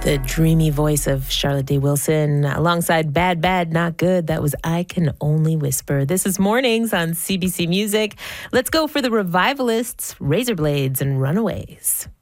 The dreamy voice of Charlotte Day Wilson alongside Bad Bad Not Good. That was I Can Only Whisper. This is Mornings on CBC Music. Let's go for the Revivalists, Razorblades, and Runaways.